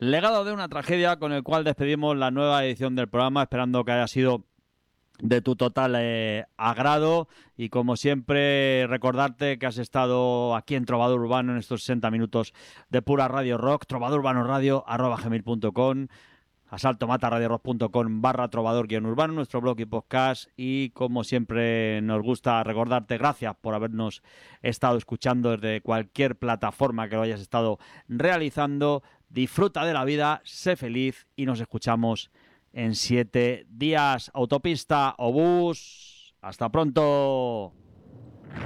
Legado de una tragedia, con el cual despedimos la nueva edición del programa, esperando que haya sido de tu total agrado, y como siempre recordarte que has estado aquí en Trovador Urbano en estos 60 minutos de pura radio rock. trovadorubanoradio@gmail.com, asaltomataradiorock.com/trovador-urbano, nuestro blog y podcast. Y como siempre nos gusta recordarte, gracias por habernos estado escuchando desde cualquier plataforma que lo hayas estado realizando. Disfruta de la vida, sé feliz y nos escuchamos en 7 días. Autopista o bus. Hasta pronto.